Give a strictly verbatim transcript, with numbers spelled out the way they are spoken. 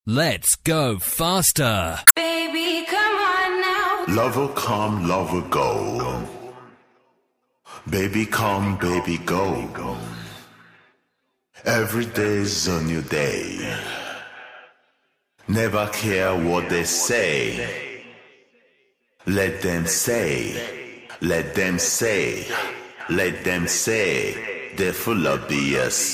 Let's go faster. Baby, come on now. Love will come, love will go. Baby come, baby go. Every day's a new day. Never care what they say. Let them say, let them say, let them say. They're full of B S.